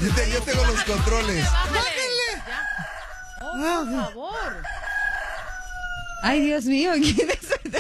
Yo tengo los controles. ¡Bájale! Oh, por favor. Ay, Dios mío, ¿quién es?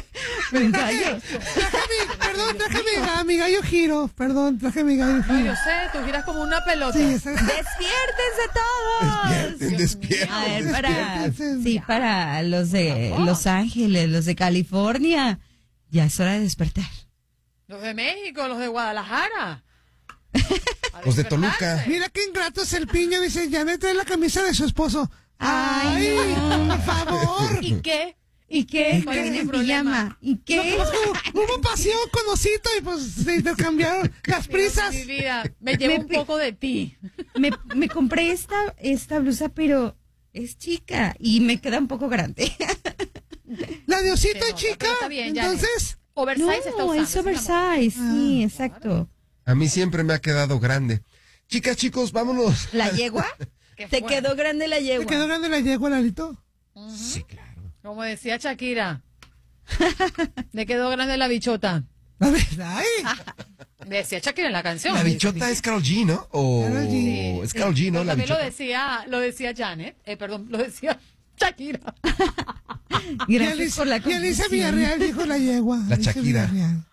Traje mi gallo giro. Perdón, traje mi gallo No, giro. yo sé, tú giras como una pelota. Sí, ¡Despiértense todos! Despierten. A ver, Despiértense. para los de Los Ángeles, los de California, ya es hora de despertar. Los de México, los de Guadalajara. Los de Toluca. Mira qué ingrato es el piño, dice Janet, trae la camisa de su esposo. Ay, Por favor. ¿Y qué? ¿Y qué? ¿Cuál es ¿Qué el en pijama? ¿Y qué? Hubo pasión con Osito y pues se intercambiaron las prisas. Mi vida, me llevo un poco de ti. Me compré esta blusa, pero es chica y me queda un poco grande. La de Osito Se es nota, chica, pero está bien, Janet. entonces... Oversize está No, usando. es oversize, sí, exacto. A mí siempre me ha quedado grande. Chicas, chicos, vámonos. ¿La yegua? Qué ¿Te fuerte. quedó grande la ¿Te yegua? quedó grande la yegua, Lalito? Sí, claro. Como decía Shakira. Le quedó grande la bichota. A ver, ay. Decía Shakira en la canción. La bichota es Karol G, ¿no? O Karol G. es Karol G, ¿no? Pero La también bichota. lo decía Janet. Perdón, lo decía Shakira. Gracias por la Y Alicia confusión. Villarreal dijo la yegua. La Alicia Shakira. Villarreal.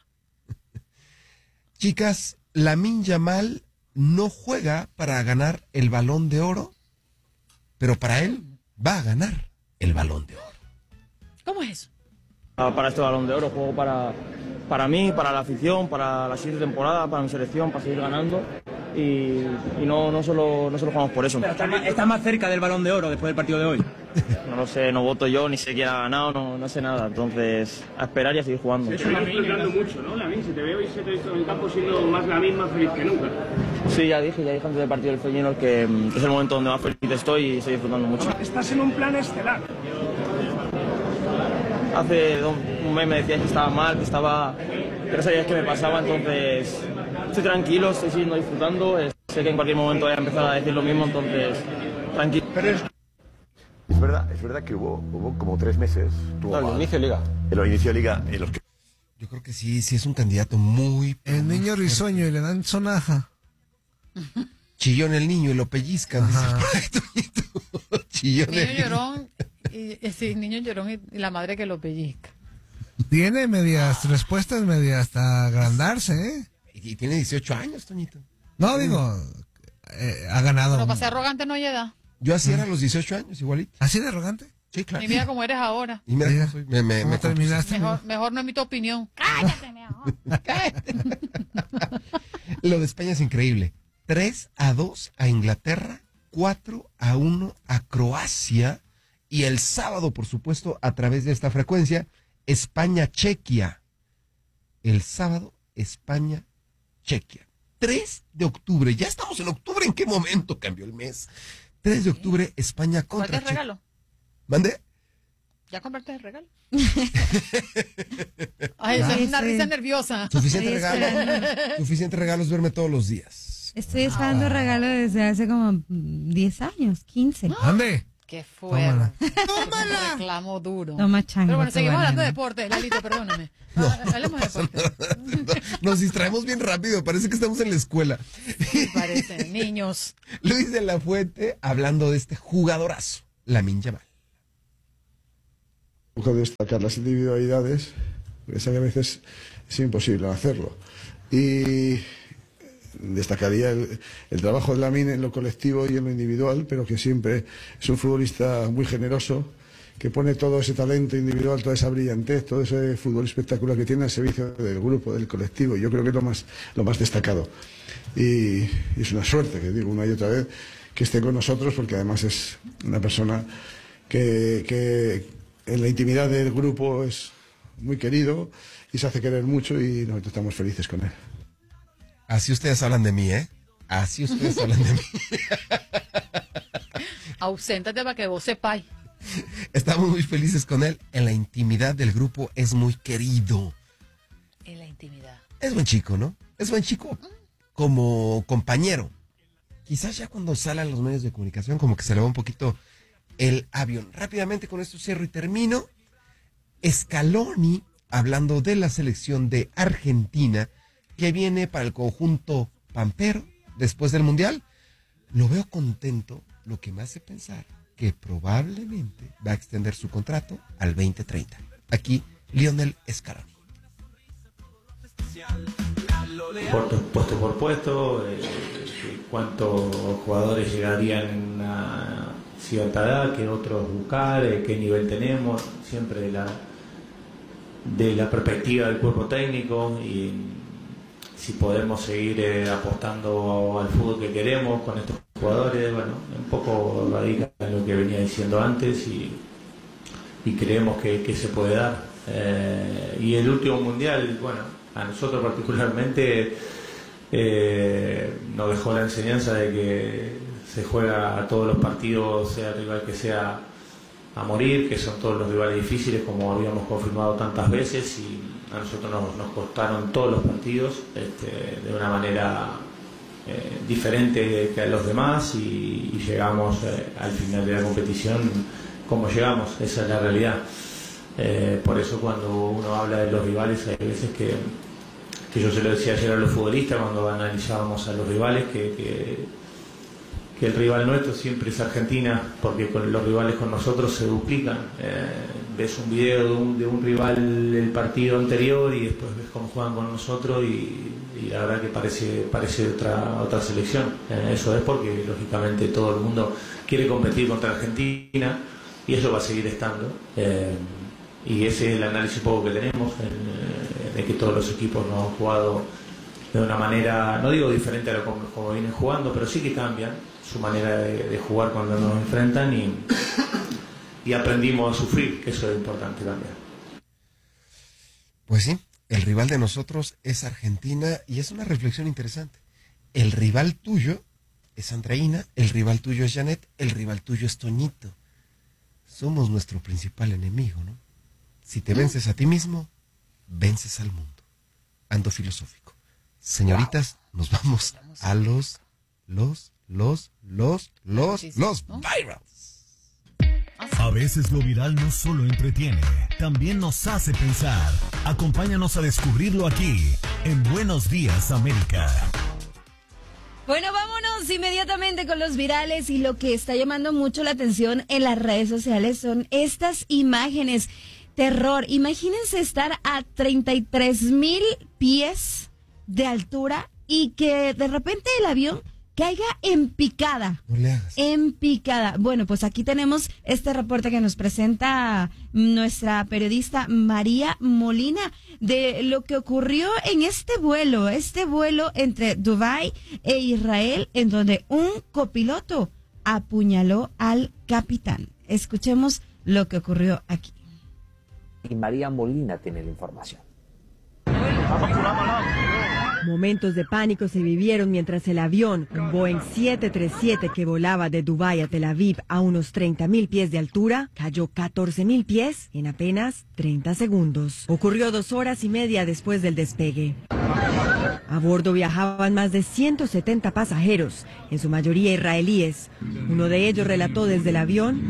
Chicas, Lamine Yamal no juega para ganar el Balón de Oro, pero para él va a ganar el Balón de Oro. ¿Cómo es eso? Para este Balón de Oro juego para mí, para la afición, para la siguiente temporada, para mi selección, para seguir ganando y no solo jugamos por eso. Está más cerca del Balón de Oro después del partido de hoy. No lo sé, no voto yo, ni sé quién ha ganado, no sé nada, entonces a esperar y a seguir jugando. Está disfrutando mucho, ¿no? Lamin, se te ve hoy, se te ha visto en el campo siendo más Lamin, más feliz que nunca. Sí, ya dije antes del partido del Feyenoord que es el momento donde más feliz estoy y estoy disfrutando mucho. Estás en un plan estelar. Hace un mes me decías que estaba mal, que no sabías qué me pasaba, entonces estoy tranquilo, estoy siguiendo disfrutando, sé que en cualquier momento voy a empezar a decir lo mismo, entonces tranquilo. Es verdad que hubo como 3 meses. El inicio de liga. En los inicios de liga en los que... Yo creo que sí es un candidato muy... El niño risueño y le dan sonaja. Chillón el niño y lo pellizcan, dice por ahí, Toñito. Chillón Niño el niño. llorón. Sí, niño llorón y la madre que lo pellizca. Tiene medias respuestas, medias hasta agrandarse, ¿eh? Y tiene 18 años, Toñito. No, digo, ha ganado. Pero para ser arrogante no hay edad. Yo así era a los 18 años, igualito. ¿Así de arrogante? Sí, claro. Y mira cómo eres ahora. Y mira Mira, cómo soy. Me ¿Cómo terminaste? Mejor no emito opinión. Cállate, mejor. Lo de España es increíble. 3-2 a Inglaterra, 4-1 a Croacia y el sábado, por supuesto, a través de esta frecuencia, España-Chequia. El sábado, España-Chequia. 3 de octubre. Ya estamos en octubre. ¿En qué momento cambió el mes? 3 de octubre, España ¿Cuál contra es el regalo? ¿Mande? ¿Ya compraste el regalo? Ay, esa es una risa nerviosa. Suficiente regalo es verme todos los días. Estoy esperando regalo desde hace como 10 años, 15. ¿Dónde? Qué fuerte. ¡Tómala! Reclamo duro. Toma chango. Pero bueno, tu seguimos hablando de banana. deporte. Lalito, perdóname. Hablemos de deporte. Nos distraemos bien rápido, parece que estamos en la escuela. Sí, parece. Niños. Luis de la Fuente hablando de este jugadorazo, Lamine Yamal. Busco destacar las individualidades, porque sé que a veces es imposible hacerlo. Y destacaría el trabajo de Lamine en lo colectivo y en lo individual, pero que siempre es un futbolista muy generoso, que pone todo ese talento individual, toda esa brillantez, todo ese fútbol espectacular que tiene al servicio del grupo, del colectivo. Yo creo que es lo más destacado. Y es una suerte, que digo una y otra vez, que esté con nosotros, porque además es una persona que en la intimidad del grupo es muy querido y se hace querer mucho y nosotros estamos felices con él. Así ustedes hablan de mí, ¿eh? Así ustedes hablan de mí. Auséntate para que vos sepáis. Estamos muy felices con él. En la intimidad del grupo es muy querido. En la intimidad. Es buen chico, ¿no? Es buen chico como compañero. Quizás ya cuando sale a los medios de comunicación como que se le va un poquito el avión. Rápidamente con esto cierro y termino. Scaloni, hablando de la selección de Argentina, que viene para el conjunto pampero después del Mundial. lo veo contento, lo que me hace pensar que probablemente va a extender su contrato al 2030. Aquí, Lionel Scaloni. Puesto por puesto, cuántos jugadores llegarían en una cierta edad, qué otros buscar, qué nivel tenemos, siempre de la perspectiva del cuerpo técnico y si podemos seguir apostando al fútbol que queremos con estos jugadores. Bueno, un poco radica en lo que venía diciendo antes y creemos que se puede dar. Y el último mundial, bueno, a nosotros particularmente nos dejó la enseñanza de que se juega a todos los partidos, sea el rival que sea, a morir, que son todos los rivales difíciles, como habíamos confirmado tantas veces, y a nosotros nos costaron todos los partidos de una manera diferente que a los demás, y llegamos al final de la competición como llegamos. Esa es la realidad. Por eso cuando uno habla de los rivales, hay veces que yo se lo decía ayer a los futbolistas cuando analizábamos a los rivales, que el rival nuestro siempre es Argentina, porque con los rivales con nosotros se duplican. Ves un video de un rival el partido anterior y después ves cómo juegan con nosotros y la verdad que parece otra selección. Eso es porque lógicamente todo el mundo quiere competir contra Argentina y eso va a seguir estando. Y ese es el análisis un poco que tenemos, de que todos los equipos nos han jugado de una manera, no digo diferente a lo como vienen jugando, pero sí que cambian su manera de jugar cuando nos enfrentan y aprendimos a sufrir, que eso es importante también. Pues sí, el rival de nosotros es Argentina y es una reflexión interesante. El rival tuyo es Andreina, el rival tuyo es Janet, el rival tuyo es Toñito. Somos nuestro principal enemigo, ¿no? Si te vences a ti mismo, vences al mundo. Ando filosófico. Señoritas, nos vamos a los virals. A veces lo viral no solo entretiene, también nos hace pensar. Acompáñanos a descubrirlo aquí, en Buenos Días, América. Bueno, vámonos inmediatamente con los virales, y lo que está llamando mucho la atención en las redes sociales son estas imágenes. Terror. Imagínense estar a 33,000 pies de altura y que de repente el avión caiga en picada. No le hagas. En picada. Bueno, pues aquí tenemos este reporte que nos presenta nuestra periodista María Molina de lo que ocurrió en este vuelo entre Dubái e Israel, en donde un copiloto apuñaló al capitán. Escuchemos lo que ocurrió aquí. Y María Molina tiene la información. Momentos de pánico se vivieron mientras el avión, un Boeing 737 que volaba de Dubái a Tel Aviv a unos 30,000 pies de altura, cayó 14,000 pies en apenas 30 segundos. Ocurrió 2 horas y media después del despegue. A bordo viajaban más de 170 pasajeros, en su mayoría israelíes. Uno de ellos relató desde el avión: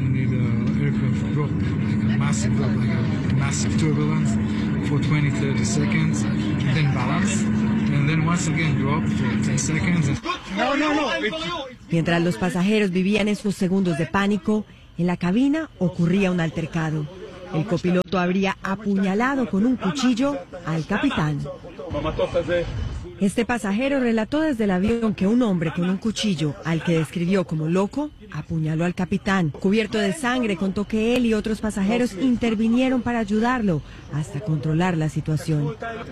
massive turbulence for 20-30 seconds, then balance, and then once again drop for 10 seconds. Mientras los pasajeros vivían esos segundos de pánico, en la cabina ocurría un altercado. El copiloto habría apuñalado con un cuchillo al capitán. Este pasajero relató desde el avión que un hombre con un cuchillo, al que describió como loco, apuñaló al capitán. Cubierto de sangre, contó que él y otros pasajeros intervinieron para ayudarlo hasta controlar la situación.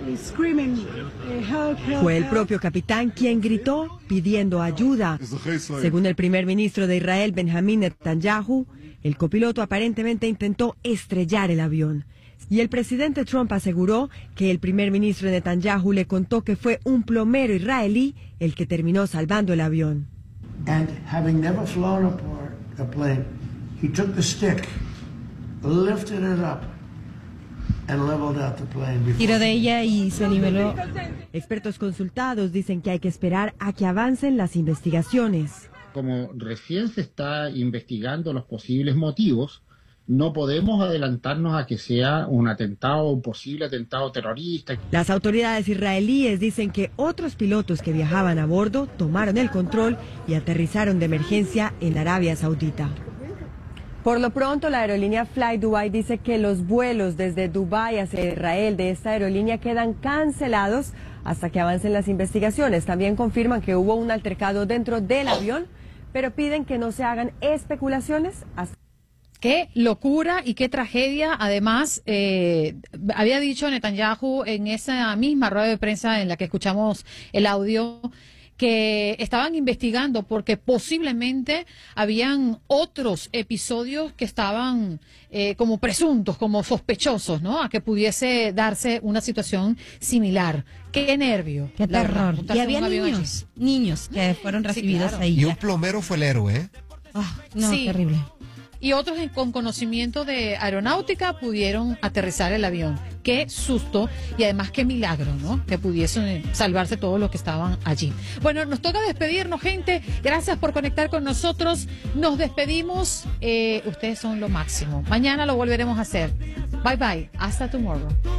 Fue el propio capitán quien gritó pidiendo ayuda. Según el primer ministro de Israel, Benjamín Netanyahu, el copiloto aparentemente intentó estrellar el avión. Y el presidente Trump aseguró que el primer ministro Netanyahu le contó que fue un plomero israelí el que terminó salvando el avión. And having never flown a plane, he took the stick, lifted it up, and leveled out the plane. Tiró de ella y se niveló. Expertos consultados dicen que hay que esperar a que avancen las investigaciones. Como recién se está investigando los posibles motivos, no podemos adelantarnos a que sea un atentado, un posible atentado terrorista. Las autoridades israelíes dicen que otros pilotos que viajaban a bordo tomaron el control y aterrizaron de emergencia en Arabia Saudita. Por lo pronto, la aerolínea Fly Dubai dice que los vuelos desde Dubái hacia Israel de esta aerolínea quedan cancelados hasta que avancen las investigaciones. También confirman que hubo un altercado dentro del avión, pero piden que no se hagan especulaciones hasta... Qué locura y qué tragedia. Además, había dicho Netanyahu en esa misma rueda de prensa en la que escuchamos el audio que estaban investigando porque posiblemente habían otros episodios que estaban como presuntos, como sospechosos, ¿no? A que pudiese darse una situación similar. Qué nervio. Qué terror. Y había niños que fueron recibidos ahí. Y un plomero fue el héroe, No, terrible. Y otros con conocimiento de aeronáutica pudieron aterrizar el avión. Qué susto y además qué milagro, ¿no? Que pudiesen salvarse todos los que estaban allí. Bueno, nos toca despedirnos, gente. Gracias por conectar con nosotros. Nos despedimos. Ustedes son lo máximo. Mañana lo volveremos a hacer. Bye bye. Hasta tomorrow.